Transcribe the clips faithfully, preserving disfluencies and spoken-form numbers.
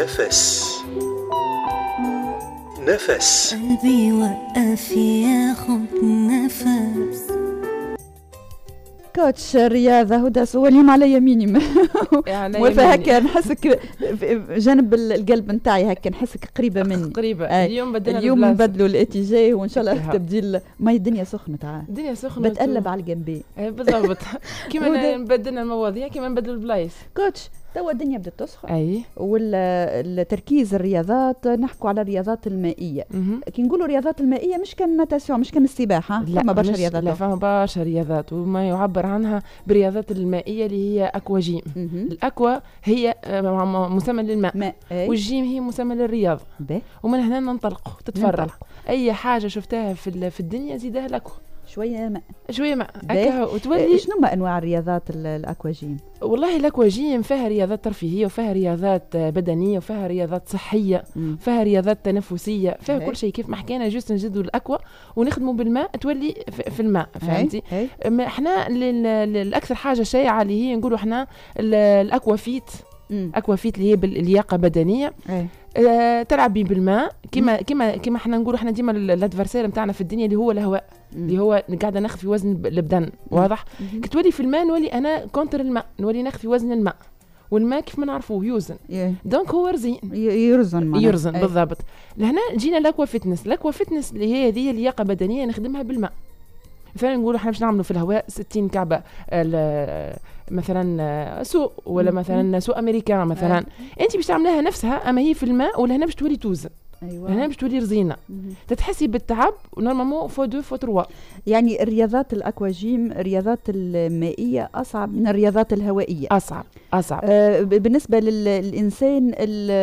نفس نفس قلبي وقف ياخد نفس. كوتش الرياضة هدى سوى اليوم على يميني موافقة هكا نحسك جانب القلب نتاعي هكا نحسك قريبة مني قريبة. آه. اليوم بدلنا اليوم نبدلوا الاتجاه وإن شاء الله تبديل. ما الدنيا سخنة تعال الدنيا سخنة بتقلب على الجنبين. آه بالضبط. كيما نبدلنا المواضيع كيما نبدلوا البلايص. كوتش توا الدنيا بدأت تسخن. اي والتركيز الرياضات نحكوا على الرياضات المائيه. كي نقولوا الرياضات المائيه مش كان ناتاسيون مش كان السباحه، لا برشا رياضات. لا فما برشا رياضات وما يعبر عنها بالرياضات المائيه اللي هي اكوا جيم. الاكوا هي مسمى للماء والجيم هي مسمى للرياضه. ومن هنا ننطلقوا تتفرع اي حاجه شفتها في في الدنيا زيدها الاكوا شويه ماء شويه ماء هكا وتولي. شنو ما انواع الرياضات الاكواجيم؟ والله الاكواجيم فيها رياضات ترفيهيه وفيها رياضات بدنيه وفيها رياضات صحيه مم. فيها رياضات تنفسيه فيها هي. كل شيء كيف ما حكينا جوست نجدوا الاكوا ونخدموا بالماء تولي في الماء فهمتي. احنا الاكثر حاجه شائعه اللي هي نقولوا احنا الاكوا فيت اكوا فيت اللي هي باللياقه بدنيه. آه، تلعب بيه بالماء كما كما كما احنا نقولوا احنا ديما الادفرسير نتاعنا في الدنيا اللي هو الهواء مم. اللي هو قاعده نخفي وزن البدن واضح. كي تولي في الماء نولي انا كونتر الماء نولي نخفي وزن الماء والماء كيف ما نعرفوه يوزن yeah. دونك هو رزين يرزن يرزن بالضبط. لهنا جينا الاكوا فيتنس. الاكوا فيتنس اللي هي هذه لياقه بدنيه نخدمها بالماء. مثلا نقولوا احنا باش نعملوا في الهواء ستين كعبه مثلا سوق ولا مثلا سوق امريكان مثلا أيوة. انت باش تعملها نفسها اما هي في الماء ولهنا باش تولي توزن. أيوة. هنا باش تولي رزينه تتحسي بالتعب ونورمالمون فو دو فو تروا. يعني الرياضات الاكواجيم الرياضات المائيه اصعب من الرياضات الهوائيه. اصعب اصعب آه بالنسبه للانسان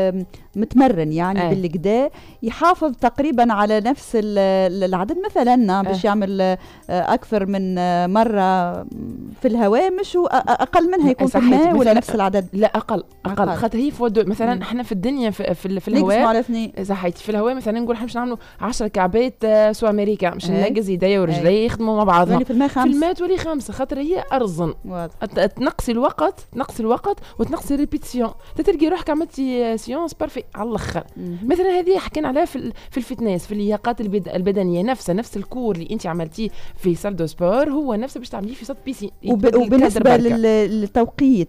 المتمرن يعني آه. بالكدا يحافظ تقريبا على نفس العدد مثلا باش آه. يعمل آه اكثر من مره في الهواء مش اقل منها يكون في الماء ولا نفس العدد؟ لا اقل اقل, أقل. خاطر هي فو دو مثلا مم. احنا في الدنيا في, في, في الهواء صحيح في الهواء مثلا نقول احنا باش نعملوا عشرة كعبات سو امريكا باش ننقز يديا ورجلي يخدموا مع بعضهم. يعني في الماء خمسة. في الماء تولي خمسة خاطر هي ارزن. تنقصي الوقت تنقصي الوقت وتنقصي ريبيتيسيون تتلقي روحك عملتي سيونس بارفي على الاخر. مثلا هذه حكينا عليها في في الفتنس في اللياقات البدنيه نفسها نفس الكور اللي انت عملتيه في سال دو سبور هو نفسه باش تعمليه في صد بيسين. وبالنسبه للتوقيت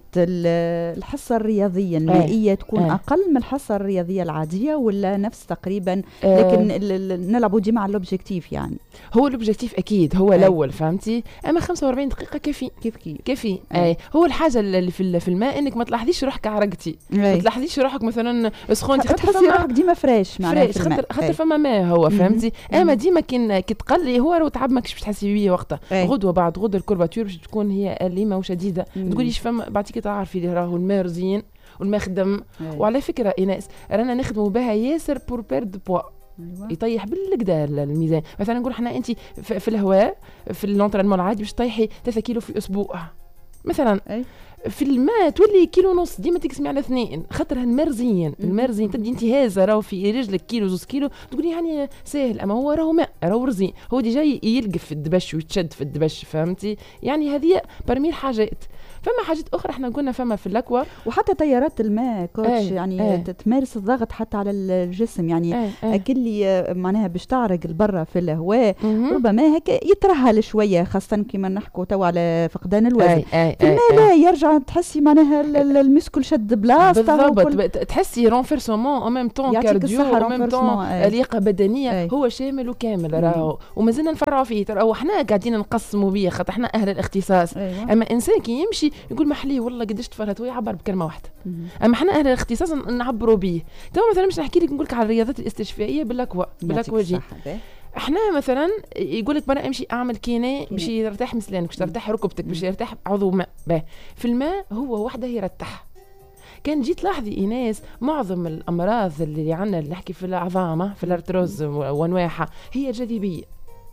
الحصه الرياضيه المائيه تكون آه. اقل من الحصه الرياضيه العاديه ولا نفس تقريبا لكن آه. نلعبوا ديما على الاوبجيكتيف يعني هو الاوبجيكتيف اكيد هو الاول آه. فهمتي. اما خمسة وأربعين دقيقه كافي كيف كيف كافي آه. آه. هو الحاجه اللي في في الماء انك ما تلاحظيش روحك عرقتي ما تلاحظيش روحك مثلا سخونتي خاطر تحسي روحك ديما فريش معناها خاطر خاطر فما ماء هو فهمتي. اما ديما كي كي تقلي هو لو تعب ماكش باش تحسي بيه وقتها. غدوه بعد غدوه الكورباتور باش تكون هي اليمه وشديده تقوليش فما بعد كي تعرفي راهو الماء رزين والماء خدم. وعلى فكره ايناس رانا نخدموا بها ياسر بور بيرد بوا أيوة. يطيح بالكدا الميزان. مثلا نقول احنا انت في الهواء في اللونترينمون العادي باش تطيحي ثلاثة كيلو في اسبوع مثلا أي. في الماء تولي كيلو ونص ديما تقسمي على اثنين خاطر المرزين المرزين تبدي انت هازه راهو في رجلك كيلو زوز كيلو تقولي يعني سهل اما هو راهو ماء راهو رزين هو ديجا يلقف في الدبش ويتشد في الدبش فهمتي. يعني هذه برمي الحاجات. فما حاجات اخرى احنا قلنا فما في الاكوا وحتى تيارات الماء كوتش ايه يعني ايه تمارس الضغط حتى على الجسم يعني ايه اكل لي معناها باش تعرق لبرا في الهواء ربما هكا يترهل شويه خاصه كيما نحكوا تو على فقدان الوزن. ايه ايه في الماء لا يرجع تحسي معناها المسكل شد بلاصه بالضبط تحسي رونفيرسمون او ميم طون كارديو او ميم طون لياقه بدنيه ايه هو شامل وكامل راهو ومازلنا نفرعوا فيه راهو احنا قاعدين نقسموا بيه خاطر احنا اهل الاختصاص. ايه اما انسان كي يمشي يقول محلي والله قديش تفرهت هو يعبر بكلمه واحده. اما احنا اهل الاختصاص نعبروا به. تو مثلا مش نحكي لك نقول لك على الرياضات الاستشفائيه بالاكوا بالاكوا جي. احنا مثلا يقول لك برا امشي اعمل كيني باش يرتاح مسلانك باش ترتاح ركبتك باش يرتاح عضو ماء في الماء هو وحده يرتاح. كان جيت لاحظي ايناس معظم الامراض اللي عندنا اللي نحكي في العظام في الارتروز وانواعها هي الجاذبيه.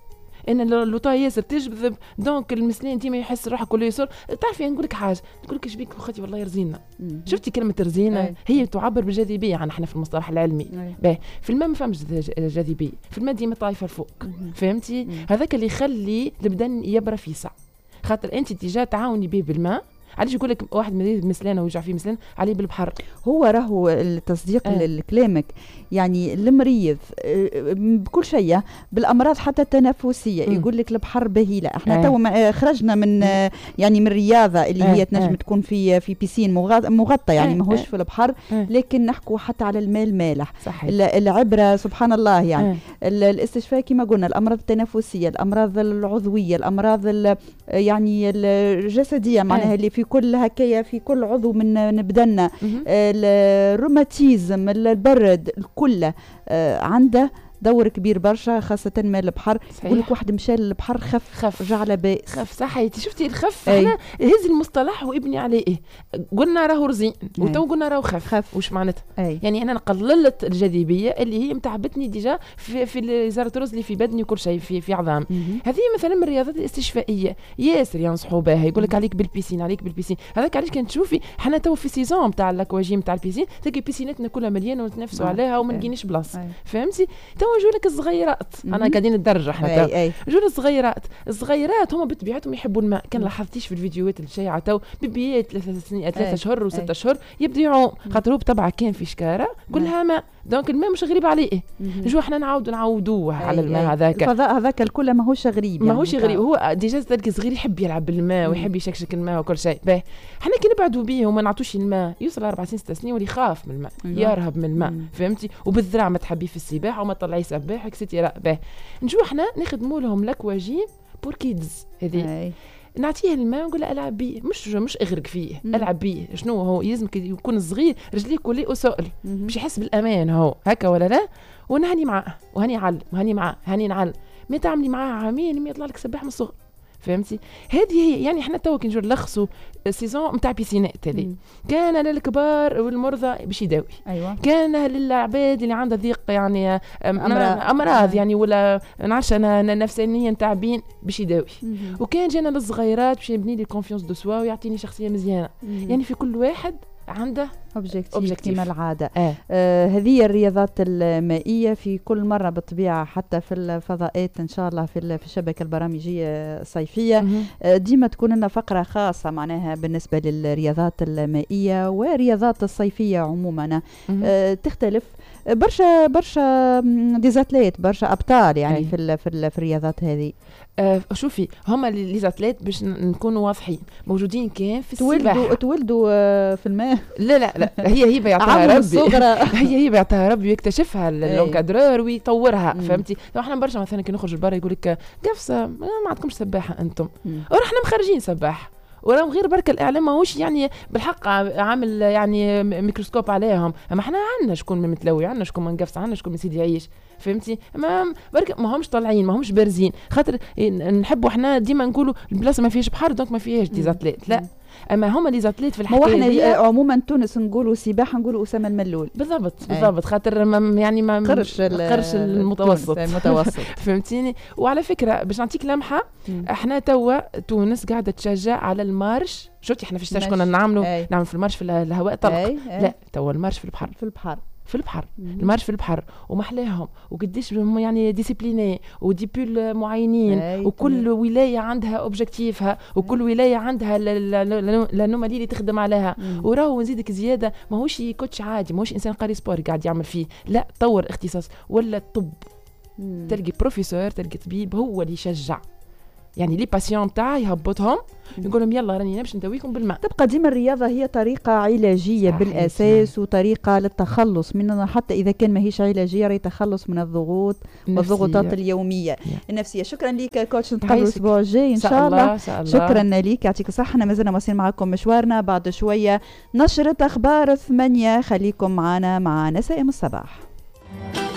ان اللوطا ياسر تجذب دونك المسلين ديما يحس روحه كله يسر. تعرفي نقول لك حاجه نقول لك ايش بيك اختي والله رزينه. شفتي كلمه رزينه هي تعبر بالجاذبيه عن احنا في المصطلح العلمي. باهي في الماء ما فهمش جاذبيه في الماء ديما طايفه الفوق فهمتي. هذاك اللي يخلي البدن يبرى في ساعه خاطر انت تجا تعاوني به بالماء علاش يقول لك واحد مريض مسلانه ويوجع فيه مسلان عليه بالبحر. هو راهو التصديق آه. لكلامك، يعني المريض بكل شيء بالامراض حتى التنفسيه يقول لك البحر بهيله. احنا آه. تو خرجنا من آه. يعني من الرياضه اللي آه. هي تنجم آه. تكون في في بيسين مغطى يعني آه. ماهوش آه. في البحر آه. لكن نحكوا حتى على الماء المالح. صحيح. العبره سبحان الله يعني آه. الاستشفاء كما قلنا، الامراض التنفسيه، الامراض العضويه، الامراض يعني الجسديه معناها آه. اللي في كل هكايا في كل عضو من بدنا، الروماتيزم، البرد، الكل آه عنده دور كبير برشا خاصة مال البحر. يقول لك واحد مشى للبحر خف خف رجع على بائس. خف صحيتي. شفتي الخف احنا هز المصطلح وابني عليه ايه، قلنا راهو رزين وتو قلنا راهو خف. خف وش معناتها؟ يعني انا قللت الجاذبيه اللي هي متعبتني ديجا في في زرطرز اللي في بدني وكل شيء في في عظام. هذه مثلا من الرياضات الاستشفائيه ياسر ينصحوا بها، يقول لك عليك بالبيسين عليك بالبيسين. هذاك علاش كنت تشوفي حنا تو في سيزون تاع الاكواجيم تاع البيسين تلقي بيسيناتنا كلها مليانه ونتنافسوا عليها وما نلقيناش بلاصه. فهمتي؟ نجولك الصغيرات انا قاعدين ندرج احنا جول الصغيرات الصغيرات هما بطبيعتهم يحبوا الماء. كان لاحظتيش في الفيديوهات الشائعه تو بيبيات ثلاث سنين ثلاثة اشهر وستة اشهر يبداو يعوم خاطر هو بطبعه كان في شكاره كلها ماء، دونك الماء مش غريب عليه. نجوا احنا نعاودوا نعودوه على الماء هذاك. الفضاء هذاك الكل ماهوش غريب، يعني ماهوش غريب. هو ديجا تلقى صغير يحب يلعب بالماء ويحب يشكشك الماء وكل شيء. باهي احنا كي نبعدوا بيه وما نعطوش الماء يوصل أربع سنين ست سنين واللي يخاف من الماء يرهب من الماء. فهمتي؟ وبالذراع ما تحبي في السباحه وما تطلعي سباح اكسترا. باهي نجوا احنا نخدموا لهم لاكواجيم بور كيدز هذه، نعطيه الماء ونقول له العب بيه، مش مش اغرق فيه، مم. العب بيه. شنو هو يلزمك يكون صغير رجليه كلي اسئل باش يحس بالامان هو هكا ولا لا. ونهني معاه وهني علم وهني معاه هني نعلم. ما تعملي معاه عامين ما يطلع لك سباح من الصغر. فهمتي؟ هذه هي يعني احنا تو كي نجوا نلخصوا السيزون نتاع بيسينات هذه كان للكبار والمرضى باش يداوي. أيوة. كان للعباد اللي عندها ضيق يعني امراض, أمراض يعني ولا نعرفش انا نفسانيا تعبين باش يداوي. وكان جانا للصغيرات باش يبني لي كونفيونس دو سوا ويعطيني شخصيه مزيانه. مم. يعني في كل واحد عنده اوبجيكتيف كما العاده. آه. آه هذه الرياضات المائيه في كل مره بالطبيعه حتى في الفضاءات ان شاء الله في في الشبكه البرامجيه الصيفيه آه ديما تكون لنا فقره خاصه معناها بالنسبه للرياضات المائيه والرياضات الصيفيه عموما. آه تختلف برشا برشا ديزاتليت برشا ابطال يعني أي. في ال في, ال في الرياضات هذه. آه شوفي هما لي زاتليت باش نكونوا واضحين موجودين كان في السباحه. تولدوا تولدوا آه في الماء. لا لا لا هي هبه يعطيها ربي. هي هبه يعطيها ربي ويكتشفها اللونكادرور ويطورها. مم. فهمتي؟ لو احنا برشا مثلا كي نخرج لبرا يقول لك قفصه ما عندكمش سباحه انتم ورحنا مخرجين سباح وراهم غير برك الاعلام ماهوش يعني بالحق عامل يعني ميكروسكوب عليهم. اما احنا عندنا شكون من متلوي عندنا شكون من قفص عندنا شكون من سيدي يعيش. فهمتي؟ ما برك ما همش طالعين ما همش بارزين خاطر نحبوا احنا ديما نقولوا البلاصه ما فيهاش بحر دونك ما فيهاش ديزاتليت. لا اما هما لي زاتليت في الحكايه هو احنا عموما تونس نقولوا سباحه نقولوا اسامه الملول. بالضبط بالضبط خاطر ما يعني ما قرش قرش المتوسط المتوسط. فهمتيني؟ وعلى فكره باش نعطيك لمحه احنا توا تونس قاعده تشجع على المارش. شفتي احنا فاش كنا نعملوا نعمل في المارش في الهواء طلق. لا توا المارش في البحر في البحر في البحر. المارش في البحر ومحلاهم وقديش يعني ديسيبليني وديبول معينين وكل ولايه عندها اوبجيكتيفها وكل ولايه عندها لانومالي اللي تخدم عليها. وراهو نزيدك زياده ماهوش كوتش عادي ماهوش انسان قاري سبور قاعد يعمل فيه، لا طور اختصاص ولا الطب. تلقي بروفيسور تلقي طبيب هو اللي يشجع يعني لي باسيون تاعي يهبطهم يقول لهم يلا راني نمشي نداويكم بالماء. تبقى ديما الرياضه هي طريقه علاجيه بالاساس وطريقه للتخلص منها حتى اذا كان ماهيش علاجيه راهي تخلص من الضغوط والضغوطات اليوميه النفسيه. شكرا ليك كوتش، نتقابلوا الاسبوع الجاي ان شاء الله. شكرا ليك يعطيك الصحه. احنا مازلنا ماشيين معكم مشوارنا بعد شويه نشره اخبار ثمانية. خليكم معنا مع نسائم الصباح.